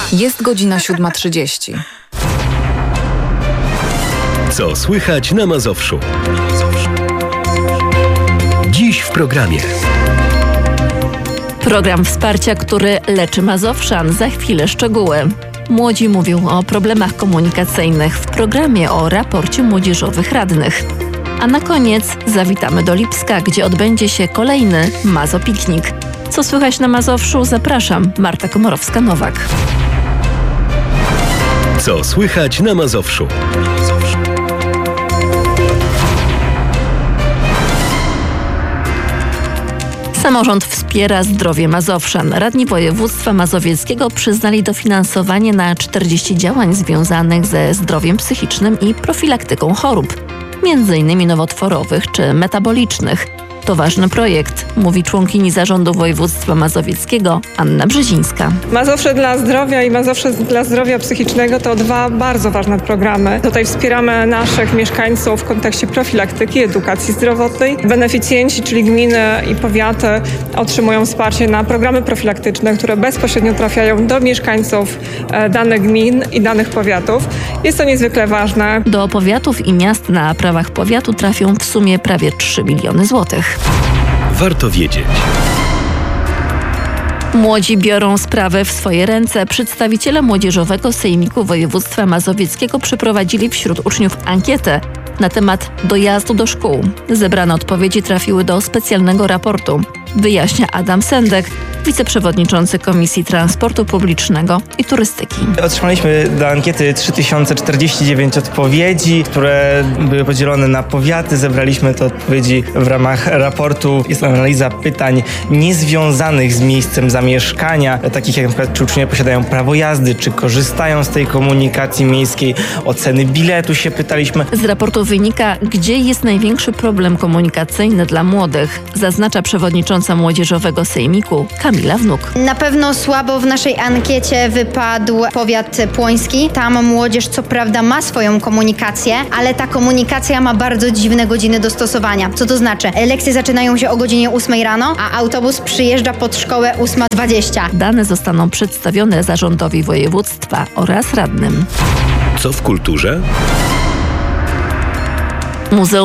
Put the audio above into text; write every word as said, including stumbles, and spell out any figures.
Jest godzina siódma trzydzieści. Co słychać na Mazowszu? Dziś w programie. Program wsparcia, który leczy Mazowszan. Za chwilę szczegóły. Młodzi mówią o problemach komunikacyjnych w programie o raporcie młodzieżowych radnych. A na koniec zawitamy do Lipska, gdzie odbędzie się kolejny Mazopiknik. Co słychać na Mazowszu? Zapraszam, Marta Komorowska-Nowak. Co słychać na Mazowszu? Samorząd wspiera zdrowie Mazowszan. Radni województwa mazowieckiego przyznali dofinansowanie na czterdzieści działań związanych ze zdrowiem psychicznym i profilaktyką chorób, między innymi nowotworowych czy metabolicznych. To ważny projekt, mówi członkini Zarządu Województwa Mazowieckiego Anna Brzezińska. Mazowsze dla zdrowia i Mazowsze dla zdrowia psychicznego to dwa bardzo ważne programy. Tutaj wspieramy naszych mieszkańców w kontekście profilaktyki, edukacji zdrowotnej. Beneficjenci, czyli gminy i powiaty, otrzymują wsparcie na programy profilaktyczne, które bezpośrednio trafiają do mieszkańców danych gmin i danych powiatów. Jest to niezwykle ważne. Do powiatów i miast na prawach powiatu trafią w sumie prawie trzy miliony złotych. Warto wiedzieć. Młodzi biorą sprawę w swoje ręce. Przedstawiciele Młodzieżowego Sejmiku Województwa Mazowieckiego przeprowadzili wśród uczniów ankietę na temat dojazdu do szkół. Zebrane odpowiedzi trafiły do specjalnego raportu, wyjaśnia Adam Sendek, wiceprzewodniczący Komisji Transportu Publicznego i Turystyki. Otrzymaliśmy do ankiety trzy tysiące czterdzieści dziewięć odpowiedzi, które były podzielone na powiaty. Zebraliśmy te odpowiedzi w ramach raportu. Jest analiza pytań niezwiązanych z miejscem zamieszkania, takich jak na przykład czy uczniowie posiadają prawo jazdy, czy korzystają z tej komunikacji miejskiej, oceny biletu się pytaliśmy. Z raportu wynika, gdzie jest największy problem komunikacyjny dla młodych, zaznacza przewodnicząca Młodzieżowego Sejmiku Kamila Wnuk. Na pewno słabo w naszej ankiecie wypadł powiat płoński. Tam młodzież co prawda ma swoją komunikację, ale ta komunikacja ma bardzo dziwne godziny dostosowania. Co to znaczy? Lekcje zaczynają się o godzinie ósmej rano, a autobus przyjeżdża pod szkołę ósma dwadzieścia. Dane zostaną przedstawione zarządowi województwa oraz radnym. Co w kulturze? Muzeum